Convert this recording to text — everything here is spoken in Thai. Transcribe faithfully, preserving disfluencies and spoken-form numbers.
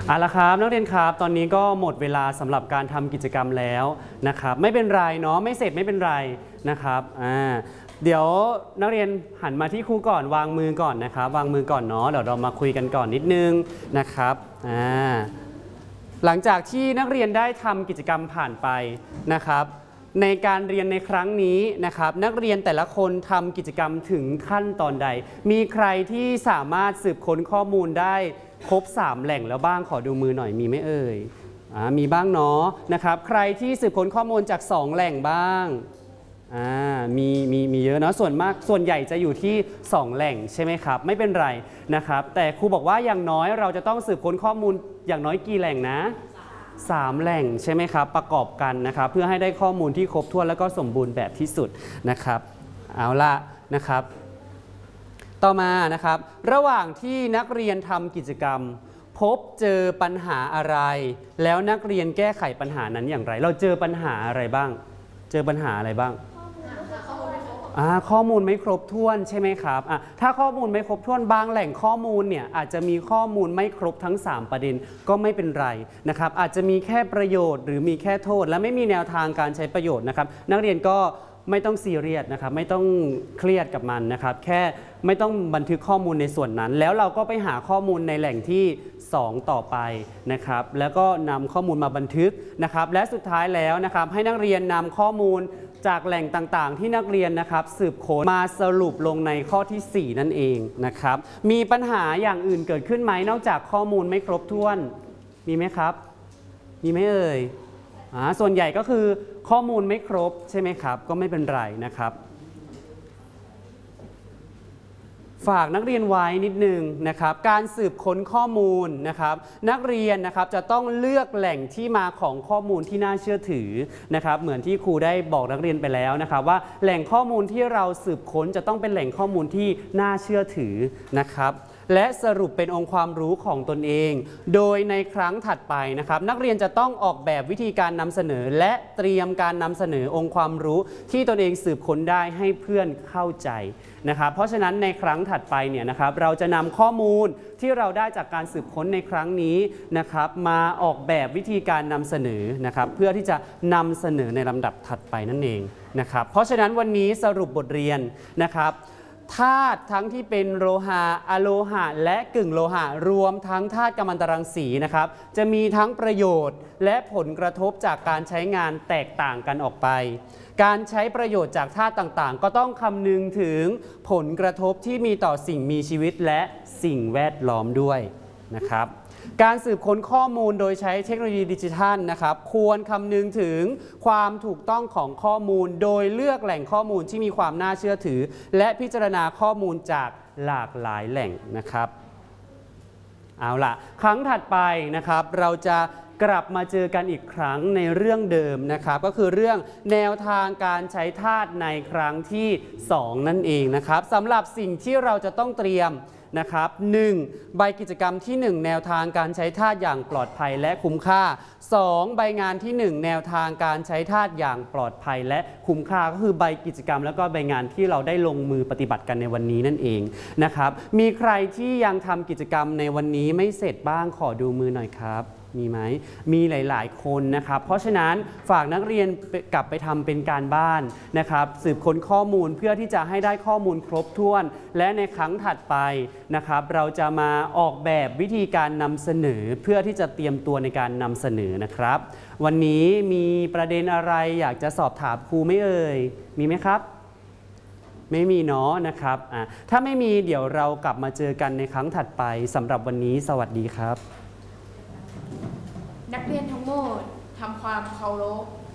เอาละครับนักเรียนครับตอนนี้ก็หมดเวลาสำหรับการทำกิจกรรมแล้วนะครับไม่เป็นไรเนาะไม่เสร็จไม่เป็นไรนะครับอ่าเดี๋ยวนักเรียนหันมาที่ครูก่อนวางมือก่อนนะครับวางมือก่อนเนาะเดี๋ยวเรามาคุยกันก่อนนิดนึงนะครับอ่าหลังจากที่นักเรียนได้ทำกิจกรรมผ่านไปนะครับในการเรียนในครั้งนี้นะครับนักเรียนแต่ละคนทำกิจกรรมถึงขั้นตอนใดมีใครที่สามารถสืบค้นข้อมูลได้ครบสามแหล่งแล้วบ้างขอดูมือหน่อยมีไหมเอ่ยอ่ามีบ้างเนาะนะครับใครที่สืบค้นข้อมูลจากสองแหล่งบ้างอ่ามีมีมีเยอะเนาะส่วนมากส่วนใหญ่จะอยู่ที่สองแหล่งใช่ไหมครับไม่เป็นไรนะครับแต่ครูบอกว่าอย่างน้อยเราจะต้องสืบค้นข้อมูลอย่างน้อยกี่แหล่งนะสามแหล่งใช่ไหมครับประกอบกันนะครับเพื่อให้ได้ข้อมูลที่ครบถ้วนและก็สมบูรณ์แบบที่สุดนะครับเอาละนะครับต่อมานะครับระหว่างที่นักเรียนทำกิจกรรมพบเจอปัญหาอะไรแล้วนักเรียนแก้ไขปัญหานั้นอย่างไรเราเจอปัญหาอะไรบ้างเจอปัญหาอะไรบ้างข้อมูลไม่ครบถ้วนใช่ไหมครับถ้าข้อมูลไม่ครบถ้วนบางแหล่งข้อมูลเนี่ยอาจจะมีข้อมูลไม่ครบทั้งสามประเด็นก็ไม่เป็นไรนะครับอาจจะมีแค่ประโยชน์หรือมีแค่โทษและไม่มีแนวทางการใช้ประโยชน์นะครับนักเรียนก็ไม่ต้องซีเรียสนะครับไม่ต้องเครียดกับมันนะครับแค่ไม่ต้องบันทึกข้อมูลในส่วนนั้นแล้วเราก็ไปหาข้อมูลในแหล่งที่สองต่อไปนะครับแล้วก็นำข้อมูลมาบันทึกนะครับและสุดท้ายแล้วนะครับให้นักเรียนนำข้อมูลจากแหล่งต่างๆที่นักเรียนนะครับสืบค้นมาสรุปลงในข้อที่สี่นั่นเองนะครับมีปัญหาอย่างอื่นเกิดขึ้นไหมนอกจากข้อมูลไม่ครบถ้วนมีไหมครับมีไหมเอ่ยอ่าส่วนใหญ่ก็คือข้อมูลไม่ครบใช่ไหมครับก็ไม่เป็นไรนะครับฝากนักเรียนไว้นิดนึงนะครับการสืบค้นข้อมูลนะครับนักเรียนนะครับจะต้องเลือกแหล่งที่มาของข้อมูลที่น่าเชื่อถือนะครับเหมือนที่ครูได้บอกนักเรียนไปแล้วนะครับว่าแหล่งข้อมูลที่เราสืบค้นจะต้องเป็นแหล่งข้อมูลที่น่าเชื่อถือนะครับและสรุปเป็นองค์ความรู้ของตนเองโดยในครั้งถัดไปนะครับนักเรียนจะต้องออกแบบวิธีการนำเสนอและเตรียมการนำเสนอองค์ความรู้ที่ตนเองสืบค้นได้ให้เพื่อนเข้าใจนะครับเพราะฉะนั้นในครั้งถัดไปเนี่ยนะครับเราจะนำข้อมูลที่เราได้จากการสืบค้นในครั้งนี้นะครับมาออกแบบวิธีการนำเสนอนะครับเพื่อที่จะนำเสนอในลำดับถัดไปนั่นเองนะครับเพราะฉะนั้นวันนี้สรุปบทเรียนนะครับธาตุทั้งที่เป็นโลหะอะโลหะและกึ่งโลหะรวมทั้งธาตุกัมมันตรังสีนะครับจะมีทั้งประโยชน์และผลกระทบจากการใช้งานแตกต่างกันออกไปการใช้ประโยชน์จากธาตุต่างๆก็ต้องคำนึงถึงผลกระทบที่มีต่อสิ่งมีชีวิตและสิ่งแวดล้อมด้วยนะครับการสืบค้นข้อมูลโดยใช้เทคโนโลยีดิจิทัลนะครับควรคำนึงถึงความถูกต้องของข้อมูลโดยเลือกแหล่งข้อมูลที่มีความน่าเชื่อถือและพิจารณาข้อมูลจากหลากหลายแหล่งนะครับเอาล่ะครั้งถัดไปนะครับเราจะกลับมาเจอกันอีกครั้งในเรื่องเดิมนะครับก็คือเรื่องแนวทางการใช้ธาตุในครั้งที่สองนั่นเองนะครับสำหรับสิ่งที่เราจะต้องเตรียมนะครับหนึ่งใบกิจกรรมที่หนึ่งแนวทางการใช้ธาตุอย่างปลอดภัยและคุ้มค่าสองใบงานที่หนึ่งแนวทางการใช้ธาตุอย่างปลอดภัยและคุ้มค่าก็คือใบกิจกรรมแล้วก็ใบงานที่เราได้ลงมือปฏิบัติกันในวันนี้นั่นเองนะครับมีใครที่ยังทำกิจกรรมในวันนี้ไม่เสร็จบ้างขอดูมือหน่อยครับมีไหมมีหลายๆคนนะครับเพราะฉะนั้นฝากนักเรียนกลับไปทำเป็นการบ้านนะครับสืบค้นข้อมูลเพื่อที่จะให้ได้ข้อมูลครบถ้วนและในครั้งถัดไปนะครับเราจะมาออกแบบวิธีการนำเสนอเพื่อที่จะเตรียมตัวในการนำเสนอนะครับวันนี้มีประเด็นอะไรอยากจะสอบถามครูไหมเอ่ยมีไหมครับไม่มีเนาะนะครับอ่ะถ้าไม่มีเดี๋ยวเรากลับมาเจอกันในครั้งถัดไปสำหรับวันนี้สวัสดีครับนักเรียนทั้งหมดทำความเคารพ